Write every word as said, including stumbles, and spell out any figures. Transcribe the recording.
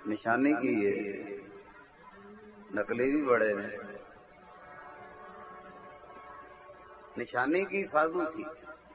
निशानी की है, नकली भी बड़े ने। निशानी की साधु की,